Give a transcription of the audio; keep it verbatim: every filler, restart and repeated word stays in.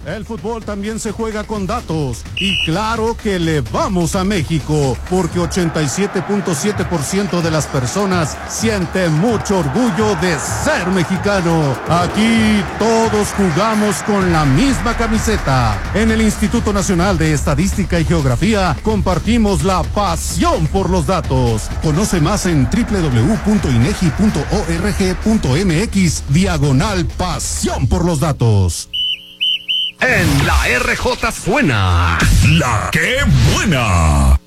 El fútbol también se juega con datos. Y claro que le vamos a México, porque ochenta y siete punto siete por ciento de las personas sienten mucho orgullo de ser mexicano. Aquí todos jugamos con la misma camiseta. En el Instituto Nacional de Estadística y Geografía compartimos la pasión por los datos. Conoce más en doble u doble u doble u punto inegi punto org punto mx diagonal pasión por los datos. En la R J suena La que buena.